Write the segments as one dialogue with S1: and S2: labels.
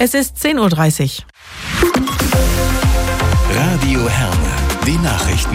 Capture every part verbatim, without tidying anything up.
S1: Es ist zehn Uhr dreißig.
S2: Radio Herne, die Nachrichten.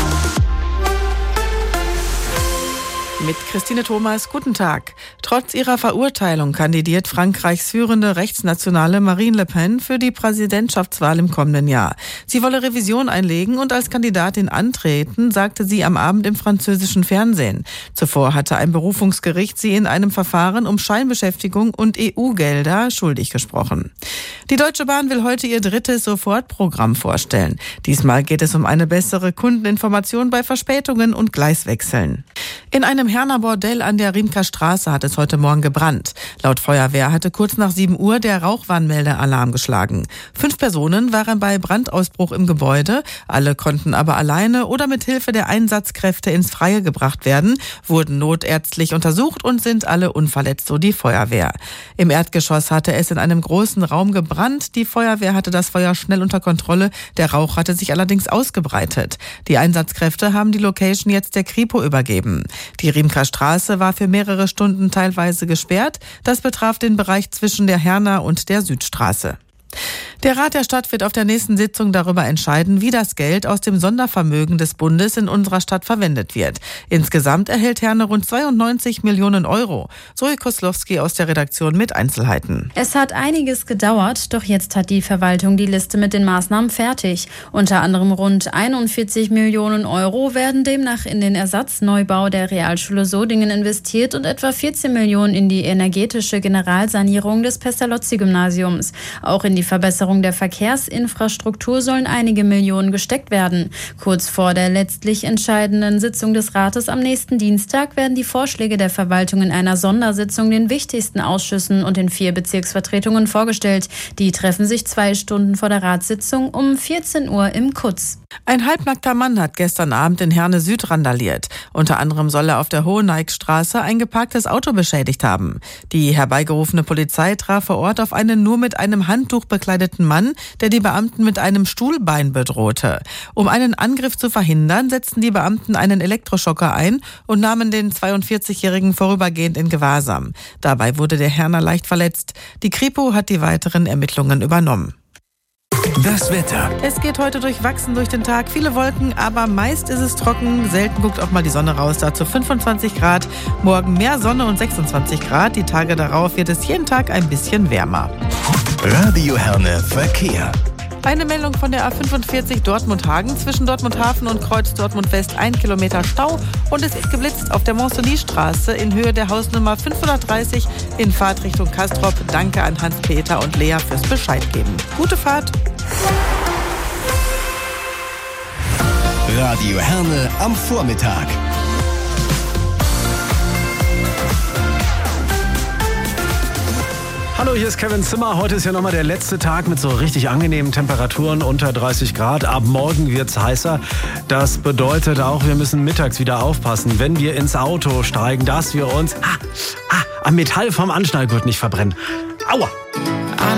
S1: Mit Christine Thomas, guten Tag. Trotz ihrer Verurteilung kandidiert Frankreichs führende Rechtsnationale Marine Le Pen für die Präsidentschaftswahl im kommenden Jahr. Sie wolle Revision einlegen und als Kandidatin antreten, sagte sie am Abend im französischen Fernsehen. Zuvor hatte ein Berufungsgericht sie in einem Verfahren um Scheinbeschäftigung und E U-Gelder schuldig gesprochen. Die Deutsche Bahn will heute ihr drittes Sofortprogramm vorstellen. Diesmal geht es um eine bessere Kundeninformation bei Verspätungen und Gleiswechseln. In einem Herner Bordell an der Riemker Straße hat es heute Morgen gebrannt. Laut Feuerwehr hatte kurz nach sieben Uhr der Rauchwarnmeldealarm geschlagen. Fünf Personen waren bei Brandausbruch im Gebäude. Alle konnten aber alleine oder mit Hilfe der Einsatzkräfte ins Freie gebracht werden, wurden notärztlich untersucht und sind alle unverletzt, so die Feuerwehr. Im Erdgeschoss hatte es in einem großen Raum gebrannt. Die Feuerwehr hatte das Feuer schnell unter Kontrolle. Der Rauch hatte sich allerdings ausgebreitet. Die Einsatzkräfte haben die Location jetzt der Kripo übergeben. Die Riemker Straße war für mehrere Stunden teilweise gesperrt. Das betraf den Bereich zwischen der Herner und der Südstraße. Der Rat der Stadt wird auf der nächsten Sitzung darüber entscheiden, wie das Geld aus dem Sondervermögen des Bundes in unserer Stadt verwendet wird. Insgesamt erhält Herne rund zweiundneunzig Millionen Euro. Zoe Koslowski aus der Redaktion mit Einzelheiten.
S3: Es hat einiges gedauert, doch jetzt hat die Verwaltung die Liste mit den Maßnahmen fertig. Unter anderem rund einundvierzig Millionen Euro werden demnach in den Ersatzneubau der Realschule Sodingen investiert und etwa vierzehn Millionen in die energetische Generalsanierung des Pestalozzi-Gymnasiums. Auch in die Verbesserung der Verkehrsinfrastruktur sollen einige Millionen gesteckt werden. Kurz vor der letztlich entscheidenden Sitzung des Rates am nächsten Dienstag werden die Vorschläge der Verwaltung in einer Sondersitzung den wichtigsten Ausschüssen und den vier Bezirksvertretungen vorgestellt. Die treffen sich zwei Stunden vor der Ratssitzung um vierzehn Uhr im Kutz.
S1: Ein halbnackter Mann hat gestern Abend in Herne Süd randaliert. Unter anderem soll er auf der Hoheneckstraße ein geparktes Auto beschädigt haben. Die herbeigerufene Polizei traf vor Ort auf einen nur mit einem Handtuch bekleideten Mann, der die Beamten mit einem Stuhlbein bedrohte. Um einen Angriff zu verhindern, setzten die Beamten einen Elektroschocker ein und nahmen den zweiundvierzigjährigen vorübergehend in Gewahrsam. Dabei wurde der Herner leicht verletzt. Die Kripo hat die weiteren Ermittlungen übernommen.
S2: Das Wetter.
S1: Es geht heute durchwachsen durch den Tag. Viele Wolken, aber meist ist es trocken. Selten guckt auch mal die Sonne raus. Dazu fünfundzwanzig Grad. Morgen mehr Sonne und sechsundzwanzig Grad. Die Tage darauf wird es jeden Tag ein bisschen wärmer.
S2: Radio Herne Verkehr.
S1: Eine Meldung von der A fünfundvierzig Dortmund-Hagen. Zwischen Dortmund-Hafen und Kreuz Dortmund-West ein Kilometer Stau. Und es ist geblitzt auf der Mont-Cenis-Straße in Höhe der Hausnummer fünfhundertdreißig in Fahrtrichtung Castrop. Danke an Hans-Peter und Lea fürs Bescheid geben. Gute Fahrt.
S2: Radio Herne am Vormittag.
S4: Hallo, hier ist Kevin Zimmer. Heute ist ja nochmal der letzte Tag mit so richtig angenehmen Temperaturen unter dreißig Grad. Ab morgen wird's heißer. Das bedeutet auch, wir müssen mittags wieder aufpassen, wenn wir ins Auto steigen, dass wir uns ah, ah, am Metall vom Anschnallgurt nicht verbrennen. Aua!